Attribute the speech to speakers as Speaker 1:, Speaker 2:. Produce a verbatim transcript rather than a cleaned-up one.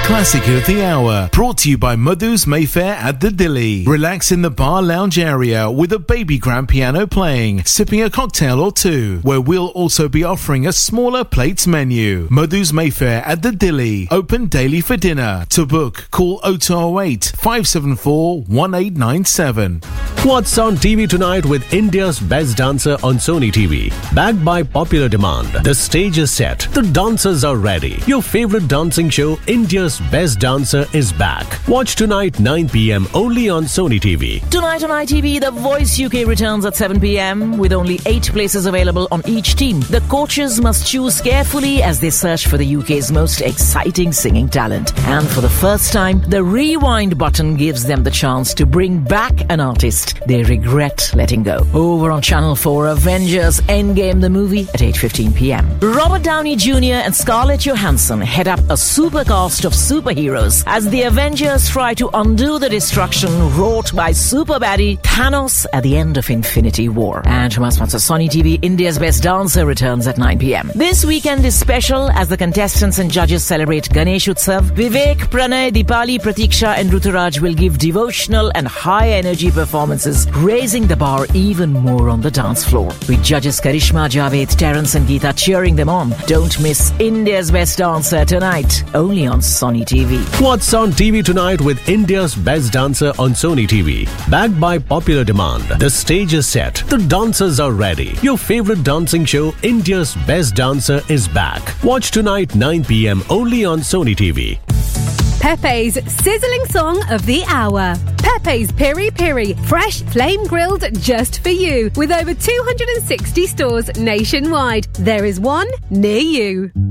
Speaker 1: Classic of the Hour, brought to you by Madhu's Mayfair at the Dilly. Relax in the bar lounge area with a baby grand piano playing, sipping a cocktail or two, where we'll also be offering a smaller plates menu. Madhu's Mayfair at the Dilly, open daily for dinner. To book, call oh two oh eight, five seven four, one eight nine seven.
Speaker 2: What's on T V tonight with India's Best Dancer on Sony T V? Backed by popular demand, the stage is set, the dancers are ready. Your favorite dancing show, India's Best Dancer, is back. Watch tonight nine p.m. only on Sony T V.
Speaker 3: Tonight on I T V, The Voice U K returns at seven p.m. with only eight places available on each team. The coaches must choose carefully as they search for the U K's most exciting singing talent. And for the first time, the rewind button gives them the chance to bring back an artist they regret letting go. Over on Channel four, Avengers Endgame the movie at eight fifteen p.m. Robert Downey Junior and Scarlett Johansson head up a supercast of superheroes as the Avengers try to undo the destruction wrought by super baddie Thanos at the end of Infinity War. And from our sponsor Sony T V, India's Best Dancer returns at nine p.m. This weekend is special as the contestants and judges celebrate Ganesh Utsav. Vivek, Pranay, Deepali, Pratiksha and Ruturaj will give devotional and high energy performances, raising the bar even more on the dance floor. With judges Karishma, Javed, Terence and Geeta cheering them on. Don't miss India's Best Dancer tonight, only on Sony T V.
Speaker 2: What's on T V tonight with India's Best Dancer on Sony T V? Backed by popular demand, the stage is set, the dancers are ready. Your favorite dancing show, India's Best Dancer, is back. Watch tonight nine p.m. only on Sony T V.
Speaker 4: Pepe's sizzling song of the hour. Pepe's Piri Piri, fresh flame grilled just for you. With over two hundred sixty stores nationwide, there is one near you.